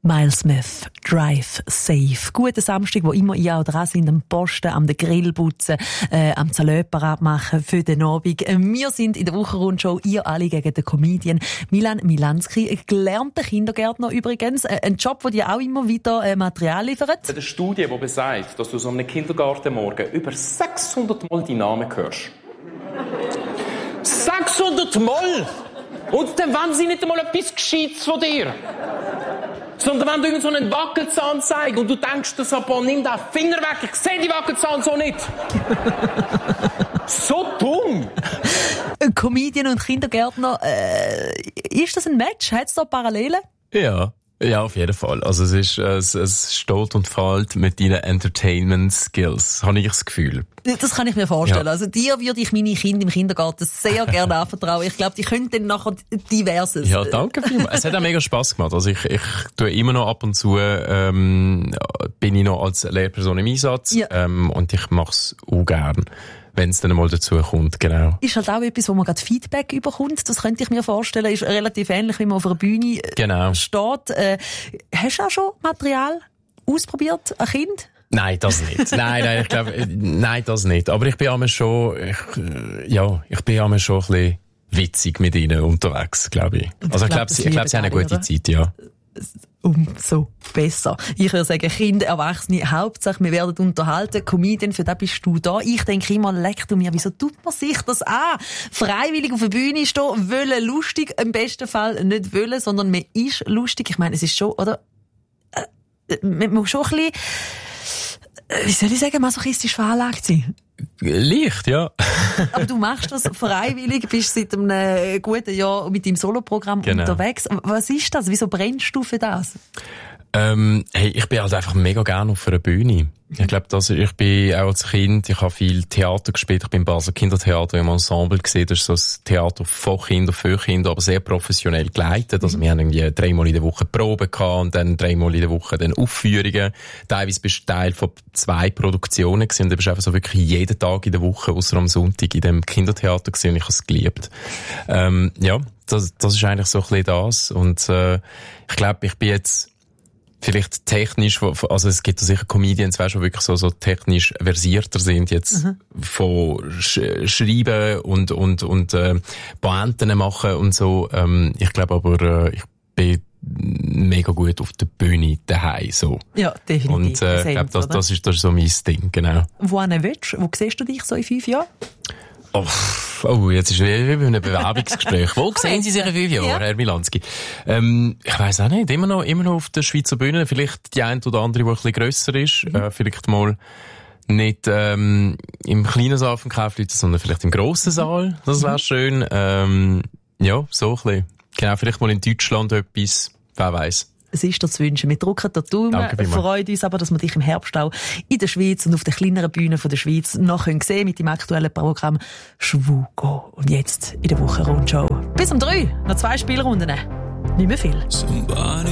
Miles Smith, Drive Safe. Guten Samstag, wo immer ihr auch dran sind, am Posten, am Grill putzen, am Salöparat machen für den Abend. Wir sind in der Wochenrundshow, ihr alle gegen den Comedian Milan Milanski, gelernter Kindergärtner übrigens. Ein Job, der dir auch immer wieder Material liefert. Eine Studie, die besagt, dass du so einem Kindergartenmorgen über 600 Mal die Namen hörst. 600 Mal! Und dann wollen sie nicht einmal etwas Gescheites von dir. Sondern wenn du irgend so einen Wackelzahn zeigst und du denkst, das aber nimm den Finger weg, ich sehe die Wackelzahn so nicht. So dumm! Comedian und Kindergärtner, ist das ein Match? Hat es da Parallelen? Ja, auf jeden Fall. Also es steht und fällt mit deinen Entertainment-Skills, habe ich das Gefühl. Das kann ich mir vorstellen. Ja. Also dir würde ich meine Kinder im Kindergarten sehr gerne anvertrauen. Ich glaube, die könnten dann nachher Diverses. Ja, danke vielmals. Es hat auch mega Spass gemacht. Also ich tue immer noch ab und zu, bin ich noch als Lehrperson im Einsatz, ja. Und ich mache es auch gern, wenn es dann mal dazu kommt, genau. Ist halt auch etwas, wo man gerade Feedback überkommt. Das könnte ich mir vorstellen. Ist relativ ähnlich, wie man auf einer Bühne steht. Hast du auch schon Material ausprobiert, ein Kind? Nein, das nicht. Nein, ich glaube, nein, das nicht. Aber ich bin einmal schon, ich bin einmal schon ein bisschen witzig mit ihnen unterwegs, glaube ich. Also ich glaube, sie haben eine gute Zeit, ja. Umso besser. Ich würde sagen, Kinder, Erwachsene, Hauptsache, wir werden unterhalten. Comedian, für das bist du da. Ich denke immer, leck du mir, wieso tut man sich das an? Freiwillig auf der Bühne stehen, wollen lustig, im besten Fall nicht wollen, sondern man ist lustig. Ich meine, es ist schon, oder? Man muss schon ein bisschen, wie soll ich sagen, masochistisch veranlagt sein. Leicht, ja. Aber du machst das freiwillig, bist seit einem guten Jahr mit deinem Soloprogramm unterwegs. Was ist das? Wieso brennst du für das? Hey, ich bin halt einfach mega gerne auf einer Bühne. Ich glaube, ich bin auch als Kind, ich habe viel Theater gespielt, ich bin im Basel Kindertheater im Ensemble gesehen, das ist so ein Theater von Kindern, für Kinder, aber sehr professionell geleitet. Also wir haben irgendwie 3-mal in der Woche Proben gehabt und dann 3-mal in der Woche dann Aufführungen. Teilweise bist du Teil von 2 Produktionen gewesen und du bist einfach so wirklich jeden Tag in der Woche, ausser am Sonntag, in dem Kindertheater gewesen und ich habe es geliebt. Ja, das ist eigentlich so ein bisschen das und ich glaube, ich bin jetzt vielleicht technisch, also es gibt da sicher Comedians, weißt du, die wirklich so technisch versierter sind jetzt von Schreiben und Pointen machen und so. Ich glaube aber, ich bin mega gut auf der Bühne daheim so. Ja, definitiv. Und ich glaube, das ist so mein Ding, genau. Wo willst du? Wo siehst du dich so in 5 Jahren? Oh, jetzt ist wie bei einem Bewerbungsgespräch. Wo sehen Sie sich in 5 Jahren, Herr Milanski? Ich weiss auch nicht. Immer noch auf der Schweizer Bühne. Vielleicht die eine oder andere, die ein bisschen grösser ist. Vielleicht mal nicht im kleinen Saal vom Kaufleuten, sondern vielleicht im grossen Saal. Das wäre schön. Ja, so ein bisschen. Genau, vielleicht mal in Deutschland etwas. Wer weiss. Es ist dir zu wünschen. Wir drücken dir die Daumen. Wir freuen uns aber, dass wir dich im Herbst auch in der Schweiz und auf den kleineren Bühnen von der Schweiz noch sehen können mit dem aktuellen Programm Schwugo. Und jetzt in der Wochenrundshow. Bis um 3. Noch 2 Spielrunden. Nicht mehr viel.